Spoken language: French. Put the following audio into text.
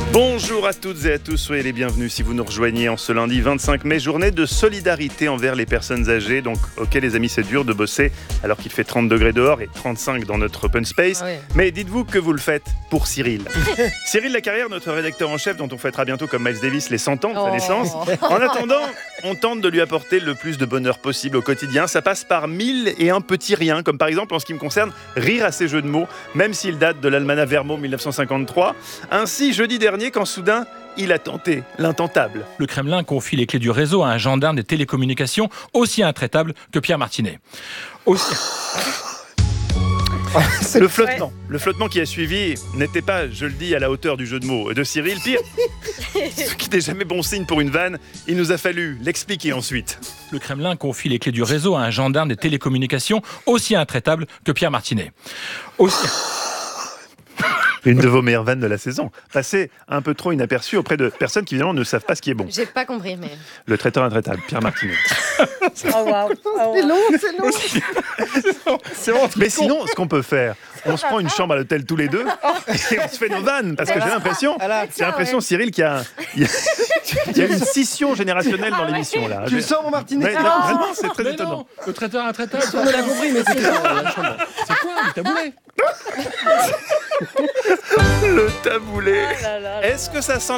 Bonjour à toutes et à tous, soyez les bienvenus si vous nous rejoignez en ce lundi 25 mai, journée de solidarité envers les personnes âgées. Donc, ok les amis, c'est dur de bosser alors qu'il fait 30 degrés dehors et 35 dans notre open space. Ouais. Mais dites-vous que vous le faites pour Cyril. Cyril Lacarrière, notre rédacteur en chef, dont on fêtera bientôt comme Miles Davis les 100 ans de sa naissance. En attendant, on tente de lui apporter le plus de bonheur possible au quotidien. Ça passe par 1001 petits riens, comme par exemple en ce qui me concerne, rire à ses jeux de mots, même s'il date de l'Almanach Vermo 1953. Ainsi, jeudi dernier, quand soudain, il a tenté l'intentable. Le Kremlin confie les clés du réseau à un gendarme des télécommunications aussi intraitable que Pierre Martinet. Le flottement qui a suivi n'était pas, je le dis, à la hauteur du jeu de mots de Cyril. Pire, ce qui n'est jamais bon signe pour une vanne, il nous a fallu l'expliquer ensuite. Le Kremlin confie les clés du réseau à un gendarme des télécommunications aussi intraitable que Pierre Martinet. Une de vos meilleures vannes de la saison, passée un peu trop inaperçue auprès de personnes qui évidemment ne savent pas ce qui est bon. J'ai pas compris, mais... Le traiteur intraitable, Pierre Martinet. Oh waouh. C'est long. Mais sinon, ce qu'on peut faire, on se prend une chambre à l'hôtel tous les deux et on se fait nos vannes. Parce que j'ai l'impression, Cyril, qu'il y a une scission générationnelle dans l'émission. Là. Tu le sens, mon Martinet? Ouais, non, vraiment, c'est très Mais étonnant. non, le traiteur intraitable. On l'a compris, mais c'était dans la chambre. C'est quoi le taboulet? Le taboulet. Oh là là là. Est-ce que ça sent